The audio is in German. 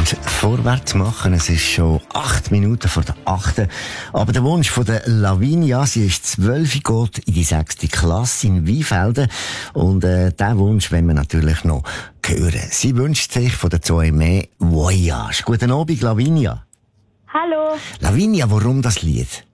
vorwärts machen. Es ist schon 8 Minuten vor der 8. Aber der Wunsch von der Lavinia, sie ist 12, geht in die 6. Klasse in Weinfelden. Und diesen Wunsch wollen wir natürlich noch hören. Sie wünscht sich von der Zoe Voyage. Guten Abend, Lavinia. Hallo. Lavinia, warum das Lied?